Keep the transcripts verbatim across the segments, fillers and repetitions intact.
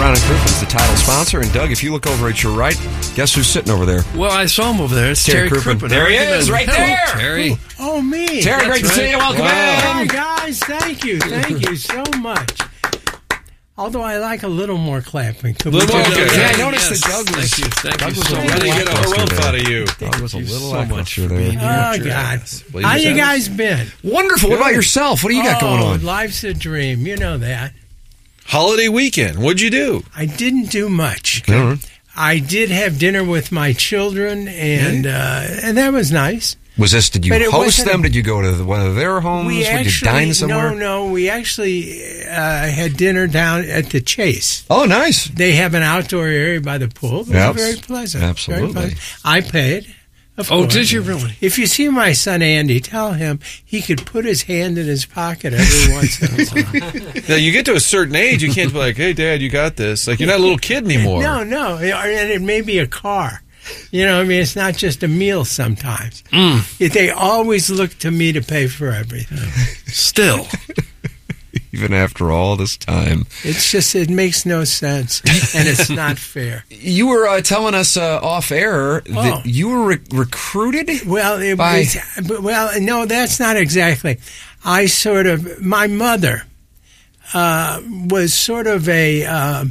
Brown and Crouppen is the title sponsor. And Doug, if you look over at your right, guess who's sitting over there? Well, I saw him over there. It's Terry, Terry Crouppen. Crouppen. There he is, right Hello, there. Terry. Oh, me. Terry, great to see you. Welcome Hi, in. guys. Thank you. Thank you so much. Although I like a little more clapping. Could we Little just- more, Yeah, okay. I noticed Yes. that Doug was, Thank you. Thank Doug you was so a much. little Really get a lackluster harumph there. out of you. Doug was a Thank you little so much lackluster for there. being here. Oh, Sure. God. Well, How you you said- guys been? Wonderful. What about yourself? What do you got going Oh, on? life's a dream. You know that. Holiday weekend. What'd you do? I didn't do much. Okay. I did have dinner with my children, and uh, and that was nice. Was this, did you But it host wasn't them? a- Did you go to the- one of their homes? We Would actually you dine somewhere? no, no. We actually uh, had dinner down at the Chase. Oh, nice. They have an outdoor area by the pool. It was Yep. very pleasant. Absolutely. Very pleasant. I paid. Of Oh, course. did you really? If you see my son Andy, tell him he could put his hand in his pocket every once in a while. Now, you get to a certain age, you can't be like, hey, Dad, you got this. Like, you're not a little kid anymore. No, no. And it may be a car. You know, I mean, it's not just a meal sometimes. It- They always look to me to pay for everything. Still. Even after all this time. It's just, it makes no sense, and it's not fair. You were uh, telling us uh, off air Oh. that you were re- recruited? Well, it By- was, but- well, no, that's not exactly. I sort of, my mother uh, was sort of a, uh,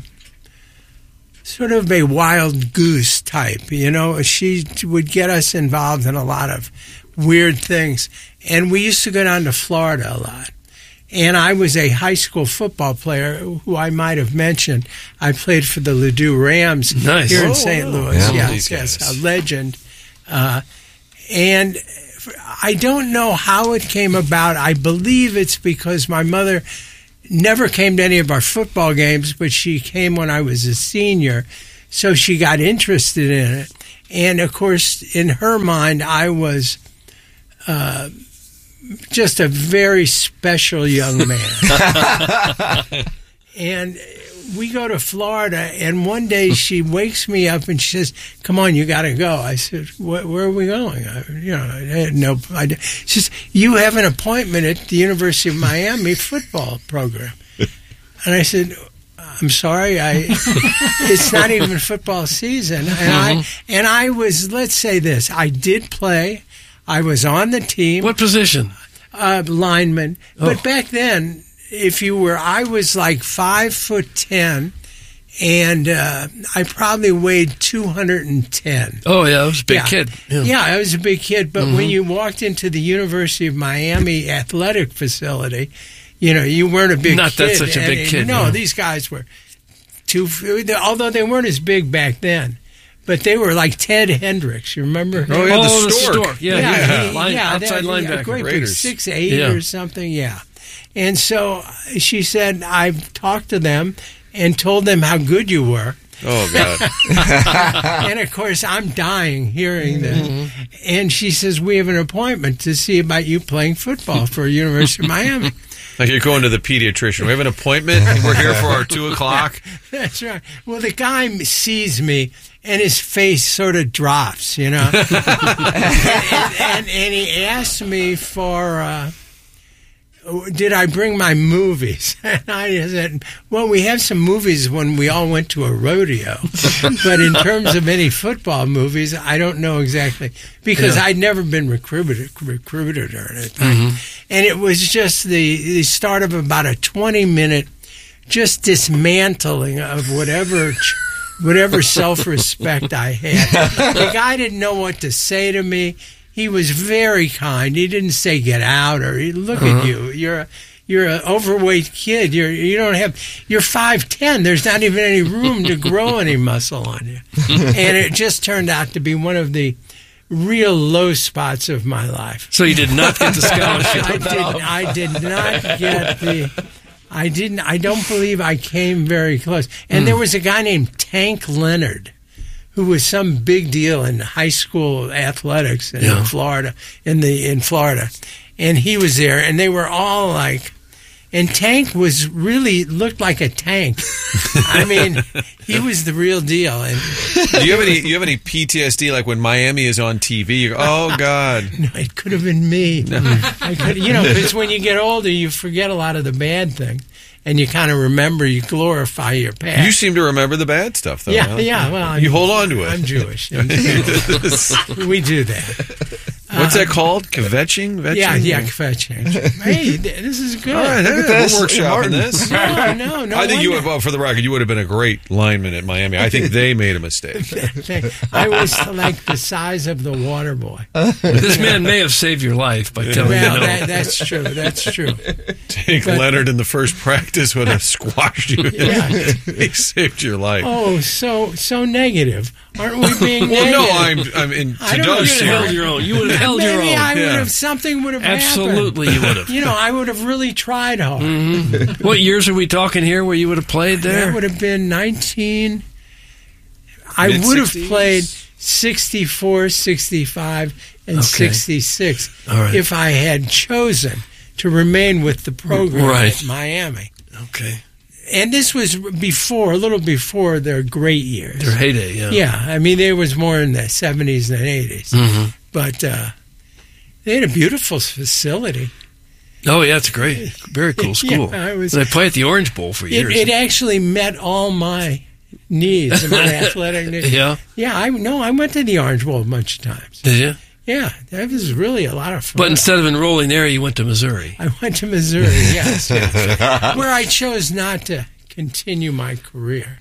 sort of a wild goose type, you know. She would get us involved in a lot of weird things, and we used to go down to Florida a lot. And I was a high school football player who I might have mentioned. I played for the Ladue Rams Nice. here in Oh, Saint wow. Louis. Yeah. Yes, These yes, guys. a legend. Uh, and I don't know how it came about. I believe it's because my mother never came to any of our football games, but she came when I was a senior, so she got interested in it. And, of course, in her mind, I was uh, just a very special young man. And we go to Florida, and one day she wakes me up and she says, "Come on, you got to go." I said, "Where, where are we going?" I, you know, I had no idea. She says, "You have an appointment at the University of Miami football program." And I said, "I'm sorry, I it's not even football season." And I and I was, let's say this, I did play. I was on the team. What position? Uh, lineman. But Oh. back then, if you were, I was like five foot ten, and uh, I probably weighed two hundred and ten. Oh, yeah, I was a big Yeah. kid. Yeah. I was a big kid. But when you walked into the University of Miami athletic facility, you know, you weren't a big Not kid. that such a big And- kid, No, no. these guys were two, although they weren't as big back then. But they were like Ted Hendricks. You remember him? Oh, yeah, the Oh, the stork. stork. Yeah, yeah, yeah. he- Line, yeah, outside that- linebacker. yeah, great big, Raiders. six eight Yeah. or something. Yeah, and so she said, "I've talked to them and told them how good you were." Oh, God. And of course, I'm dying hearing this. And she says, "We have an appointment to see about you playing football for University of Miami." Like you're going to the pediatrician. We have an appointment. And we're here for our two o'clock. That's right. Well, the guy sees me, and his face sort of drops, you know. and, and, and, and he asked me for, uh, did I bring my movies? And I said, well, we have some movies when we all went to a rodeo. But in terms of any football movies, I don't know exactly. Because Yeah. I'd never been recruited, recruited or anything. And it was just the, the start of about a twenty-minute just dismantling of whatever whatever self-respect I had. The guy didn't know what to say to me. He was very kind. He didn't say get out or look at you. You're a, you're an overweight kid. You're you don't have you're five ten. There's not even any room to grow any muscle on you. And it just turned out to be one of the real low spots of my life. So you did not get the scholarship. I did I did not get the I didn't I don't believe I came very close. And there was a guy named Tank Leonard who was some big deal in high school athletics in Yeah. Florida in the in Florida. And he was there and they were all like and Tank was really looked like a tank. I mean, he was the real deal. And Do you have any? You have any P T S D? Like when Miami is on T V, you go, "Oh God." no, it could have been me. I could, you know, because when you get older, you forget a lot of the bad things. and you kind of remember, you glorify your past. You seem to remember the bad stuff, though. yeah, huh? yeah. Well, you I'm, hold on to it. I'm Jewish. And, we do that. What's that called? Kvetching? Vetching? Yeah, yeah, kvetching. Hey, th- this is good. All right, hey, at this. we're workshopping Martin. this. No, no, no. I think you wonder. would, well, for the record, you would have been a great lineman at Miami. I think they made a mistake. I was like the size of the water boy. This man may have saved your life by telling Well, you no. that, that's true. That's true. Take But- Leonard in the first practice would have squashed you. Yeah. He saved your life. Oh, so so negative. Aren't we being well, negative? no, I'm. I'm in. I To don't know. Doug's You would have held theory- your own. You would have held your Maybe own. I would yeah. have something would have Absolutely, happened. you would have. You know, I would have really tried hard. What years are we talking here where you would have played there? That would have been nineteen. I would have Mid-sixties? played sixty-four, sixty-five, and Okay. sixty-six All right. if I had chosen to remain with the program Right. at Miami. Okay. And this was before, a little before their great years. Their heyday, yeah. Yeah, I mean, there was more in the seventies than eighties. Mm-hmm. But uh, they had a beautiful facility. Oh, yeah, it's great. Very cool school. Yeah, I was- they play at the Orange Bowl for It, years. it actually met all my needs, my athletic needs. Yeah? Yeah, I no, I went to the Orange Bowl a bunch of times. Did you? Yeah, that was really a lot of fun. But instead of enrolling there, you went to Missouri. I went to Missouri, yes, yes, where I chose not to continue my career.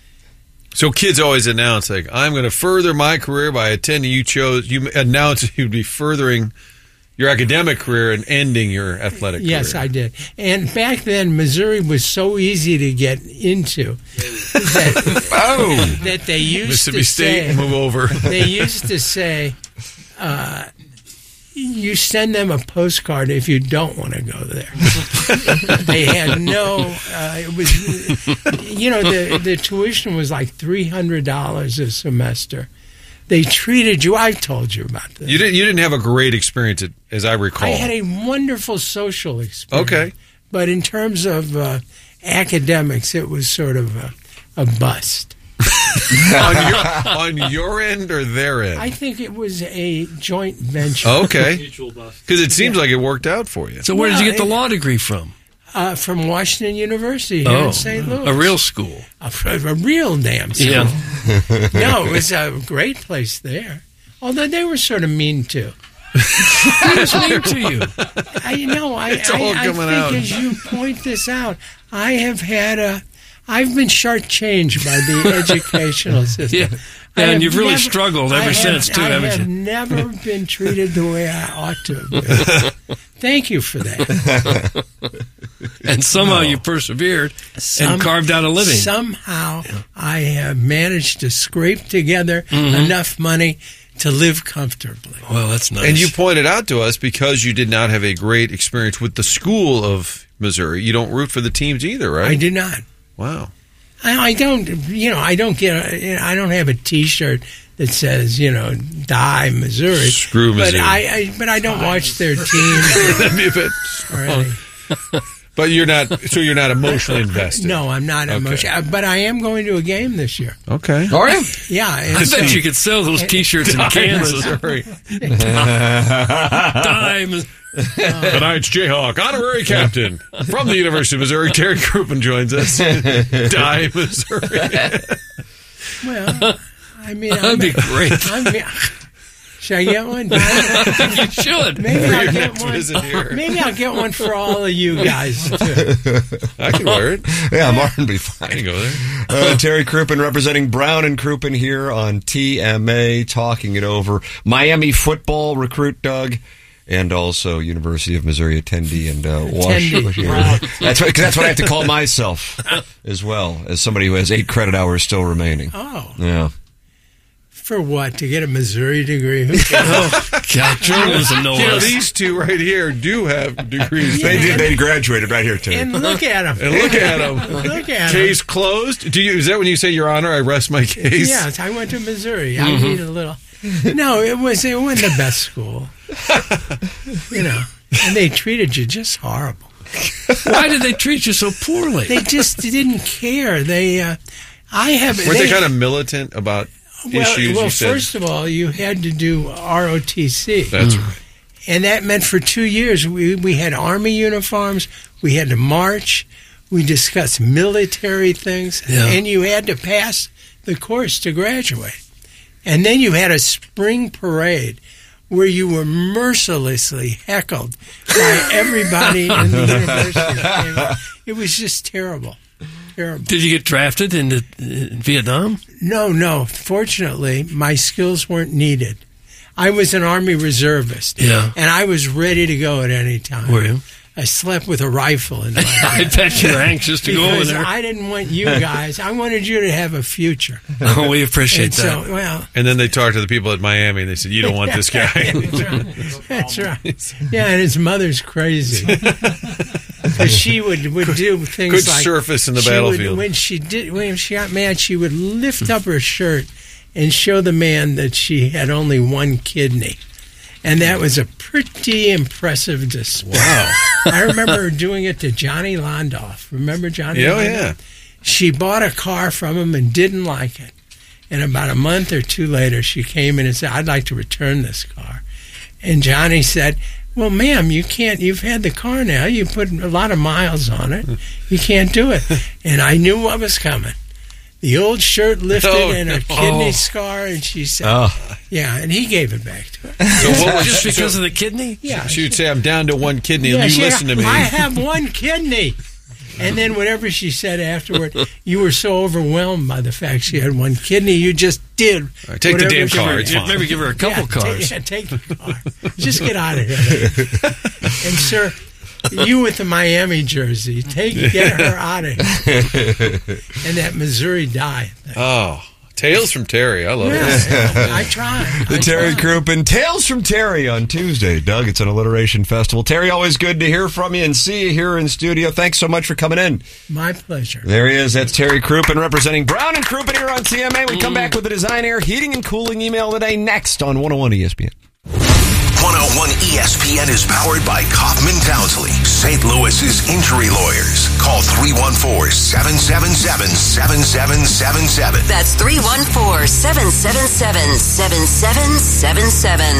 So kids always announce, like, I'm going to further my career by attending. You chose, you announced you'd be furthering your academic career and ending your athletic Yes, career. I did. And back then, Missouri was so easy to get into that, Oh, that they used Mississippi to State, say, move over. they used to say, uh, you send them a postcard if you don't want to go there. They had no, uh, it was, you know, the, the tuition was like three hundred dollars a semester. They treated you, I told you about this. You didn't. You didn't have a great experience, at, as I recall. I had a wonderful social experience. Okay. But in terms of uh, academics, it was sort of a, a bust. on, your, on your end or their end? I think it was a joint venture. Okay. Because it seems like it worked out for you. So where did you get the Well, law degree from? Uh, from Washington University here Oh, in Saint Louis. a real school. A, a real damn school. Yeah. No, it was a great place there. Although they were sort of mean too. Who was mean to you? I you know. I, It's all I, I think coming out. as you point this out, I have had a. I've been shortchanged by the educational system. Yeah. I And have you've really never- struggled ever I have- since, too, I haven't have you? never been treated the way I ought to have been. Thank you for that. And somehow you persevered Some- and carved out a living. Somehow, I have managed to scrape together Mm-hmm. enough money to live comfortably. Well, that's nice. And you pointed out to us, because you did not have a great experience with the school of Missouri, you don't root for the teams either, right? I do not. Wow. I, I don't. You know, I don't get. A, I don't have a T-shirt that says, you know, "Die Missouri." Screw But Missouri. I, I. But I don't watch their team. That'd be a bit or any- But you're not, so you're not emotionally invested. No, I'm not Okay. emotional. But I am going to a game this year. Okay. Are you? Yeah. I and- bet you could sell those T-shirts in Kansas. Missouri. Dimes. Tonight's Jayhawk honorary captain from the University of Missouri, Terry Crouppen joins us. Die, Missouri. Well, I mean, That'd I'm, be great. I'm, should I get one? You should. Maybe For I'll your get next one. visit here. Maybe I'll get one for all of you guys too. I can wear it. Yeah, Martin be I fine. can go there. Uh, Terry Crouppen representing Brown and Crouppen here on T M A, talking it over. Miami football recruit Doug, and also University of Missouri attendee and uh, Wash. Attendee. That's what, 'cause that's what I have to call myself as well, as somebody who has eight credit hours still remaining. Oh, Yeah. for what? To get a Missouri degree? Who cares? Oh, God, journalism, no You know, less. these two right here do have degrees. They did. They graduated right here, Terry. And look at him. And look at them. Look at him. Case closed. Do you? Is that when you say, Your Honor, I rest my case? Yes, I went to Missouri. I need a little. No, it was it wasn't the best school. You know, and they treated you just horrible. Why did they treat you so poorly? They just didn't care. They, uh, I have. Weren't they, kind of militant about well, issues? well you said? first of all, you had to do R O T C. That's right. And that meant for two years we, we had Army uniforms, we had to march, We discussed military things, Yeah. and you had to pass the course to graduate. And then you had a spring parade where you were mercilessly heckled by everybody in the university. It was just terrible. Terrible. Did you get drafted into in Vietnam? No, no. Fortunately, my skills weren't needed. I was an Army reservist. Yeah. And I was ready to go at any time. Were you? I slept with a rifle in my I hand. bet you were anxious to go over Because there. I didn't want you guys. I wanted you to have a future. Oh, we appreciate And that. so, well, And then they talked to the people at Miami, and they said, "You don't want this guy." that's right. That's right. Yeah, and his mother's crazy. Because she would, would do things Good like surface in the she battlefield. Would, when she did, when she got mad, she would lift up her shirt and show the man that she had only one kidney, and that was a pretty impressive display. Wow. I remember her doing it to Johnny Londoff. Remember Johnny? Yeah, oh, Londoff? yeah. She bought a car from him and didn't like it. And about a month or two later, she came in and said, "I'd like to return this car." And Johnny said, "Well, ma'am, you can't. You've had the car now. You put a lot of miles on it. You can't do it." And I knew what was coming. The old shirt lifted Oh, and her no. kidney Oh. scar, and she said, Oh. "Yeah." And he gave it back to her. So what was Just because so of the kidney? Yeah, she would say, "I'm down to one kidney. yeah, you she- listen to me." I have one kidney. And then whatever she said afterward, you were so overwhelmed by the fact she had one kidney, you just did. right, take the whatever damn she car, wanted. it's fine. Maybe give her a couple yeah, cars. Ta- yeah, take the car. Just get out of here. And sir, you with the Miami jersey, take get her out of here. And that Missouri dye thing. Oh, Tales from Terry. I love Yeah, this. yeah, I tried. The I Terry tried. Crouppen Tales from Terry on Tuesday. Doug, it's an alliteration festival. Terry, always good to hear from you and see you here in studio. Thanks so much for coming in. My pleasure. There he is. That's Terry Crouppen representing Brown and Crouppen here on T M A. We come back with the Design Air Heating and Cooling email today next on one oh one E S P N. one oh one E S P N is powered by Kaufman Townsley, Saint Louis's injury lawyers. Call three one four, seven seven seven, seven seven seven seven. That's three one four, seven seven seven, seven seven seven seven.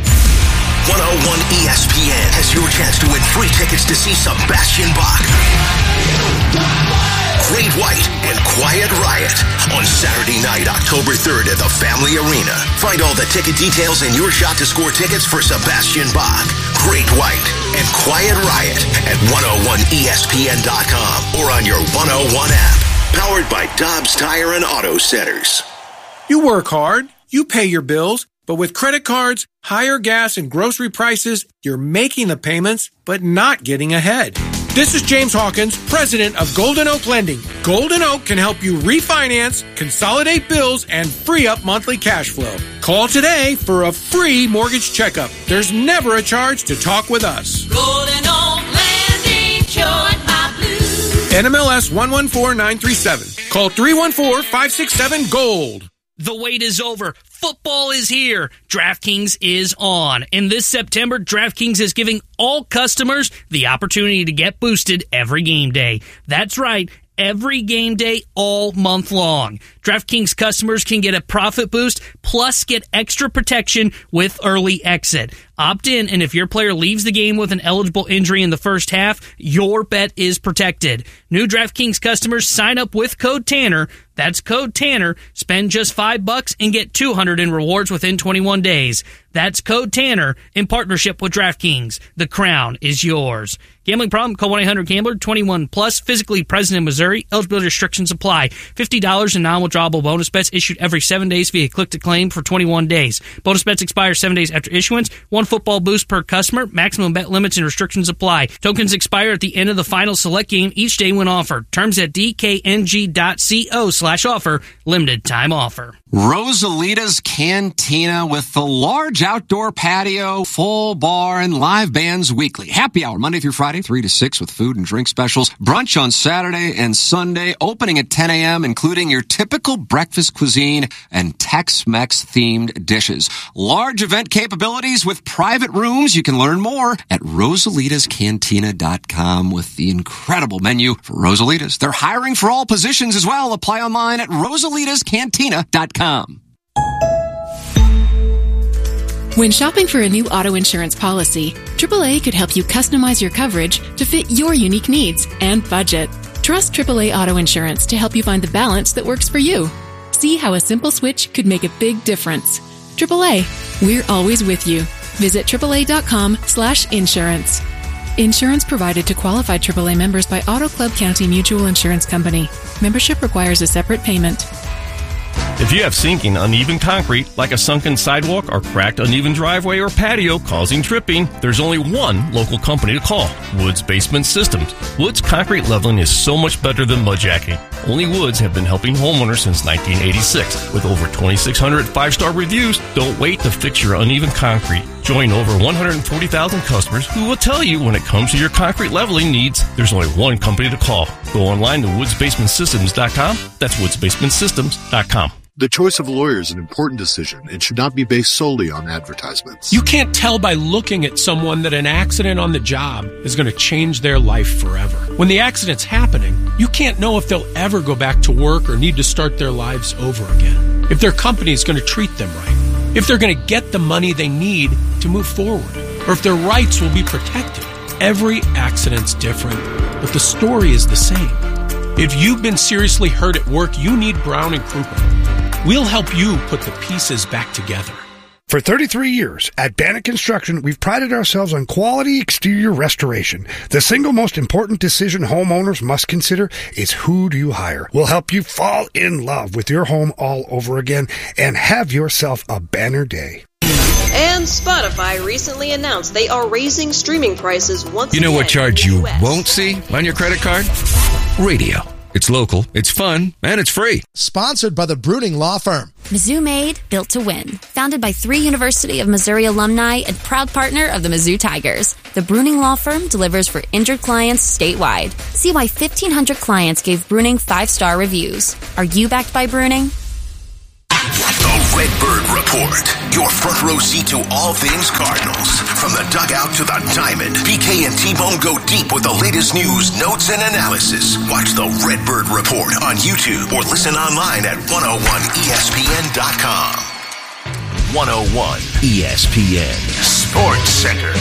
one oh one E S P N has your chance to win free tickets to see Sebastian Bach, Great White, and Quiet Riot on Saturday night, October third at the Family Arena. Find all the ticket details and your shot to score tickets for Sebastian Bach, Great White, and Quiet Riot at one oh one E S P N dot com or on your one oh one app. Powered by Dobbs Tire and Auto Centers. You work hard, you pay your bills, but with credit cards, higher gas and grocery prices, you're making the payments, but not getting ahead. This is James Hawkins, president of Golden Oak Lending. Golden Oak can help you refinance, consolidate bills, and free up monthly cash flow. Call today for a free mortgage checkup. There's never a charge to talk with us. Golden Oak Landing, join my blues. N M L S one one four nine three seven. Call three one four, five six seven, GOLD. The wait is over. Football is here. DraftKings is on. And this September, DraftKings is giving all customers the opportunity to get boosted every game day. That's right. Every game day all month long. DraftKings customers can get a profit boost plus get extra protection with early exit. Opt in, and if your player leaves the game with an eligible injury in the first half, your bet is protected. New DraftKings customers sign up with code Tanner. That's code Tanner. Spend just five bucks and get two hundred in rewards within twenty-one days. That's code Tanner in partnership with DraftKings. The crown is yours. Gambling problem? Call one eight hundred gambler, twenty-one plus, physically present in Missouri. Eligibility restrictions apply. fifty dollars in non-withdrawable bonus bets issued every seven days via click-to-claim for twenty-one days. Bonus bets expire seven days after issuance. One football boost per customer. Maximum bet limits and restrictions apply. Tokens expire at the end of the final select game each day when offered. Terms at d k n g dot co slash offer. Limited time offer. Rosalita's Cantina with the large outdoor patio, full bar, and live bands weekly. Happy hour Monday through Friday, three to six with food and drink specials. Brunch on Saturday and Sunday, opening at ten a.m., including your typical breakfast cuisine and Tex-Mex themed dishes. Large event capabilities with private rooms. You can learn more at rosalitas cantina dot com with the incredible menu for Rosalitas. They're hiring for all positions as well. Apply online at rosalitas cantina dot com. When shopping for a new auto insurance policy, triple A could help you customize your coverage to fit your unique needs and budget. Trust triple A Auto Insurance to help you find the balance that works for you. See how a simple switch could make a big difference. triple A, we're always with you. Visit triple A dot com slash insurance. Insurance provided to qualified triple A members by Auto Club County Mutual Insurance Company. Membership requires a separate payment. If you have sinking, uneven concrete, like a sunken sidewalk or cracked, uneven driveway or patio causing tripping, there's only one local company to call, Woods Basement Systems. Woods concrete leveling is so much better than mudjacking. Only Woods have been helping homeowners since nineteen eighty-six. With over twenty-six hundred five-star reviews, don't wait to fix your uneven concrete. Join over one hundred forty thousand customers who will tell you when it comes to your concrete leveling needs, there's only one company to call. Go online to woods basement systems dot com. That's woods basement systems dot com. The choice of lawyer is an important decision and should not be based solely on advertisements. You can't tell by looking at someone that an accident on the job is going to change their life forever. When the accident's happening, you can't know if they'll ever go back to work or need to start their lives over again. If their company is going to treat them right. If they're going to get the money they need to move forward. Or if their rights will be protected. Every accident's different, but the story is the same. If you've been seriously hurt at work, you need Brown and Crouppen. We'll help you put the pieces back together. For thirty-three years, at Bannock Construction, we've prided ourselves on quality exterior restoration. The single most important decision homeowners must consider is who do you hire. We'll help you fall in love with your home all over again and have yourself a banner day. And Spotify recently announced they are raising streaming prices once again. You know what charge you U S won't see on your credit card? Radio. It's local, it's fun, and it's free. Sponsored by the Bruning Law Firm. Mizzou Made, built to win. Founded by three University of Missouri alumni and proud partner of the Mizzou Tigers. The Bruning Law Firm delivers for injured clients statewide. See why fifteen hundred clients gave Bruning five-star reviews. Are you backed by Bruning? The Redbird Report. Your front row seat to all things Cardinals. From the dugout to the diamond, B K and T-Bone go deep with the latest news, notes, and analysis. Watch the Redbird Report on YouTube or listen online at one oh one E S P N dot com. one oh one E S P N Sports Center.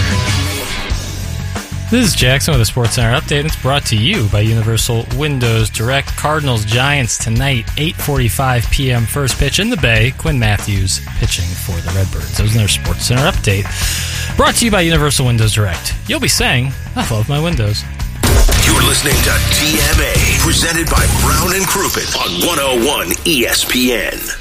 This is Jackson with a SportsCenter update. It's brought to you by Universal Windows Direct. Cardinals Giants tonight, eight forty-five p.m. first pitch in the Bay. Quinn Matthews pitching for the Redbirds. That was their SportsCenter update. Brought to you by Universal Windows Direct. You'll be saying, I love my windows. You're listening to T M A, presented by Brown and Crouppen on one oh one E S P N.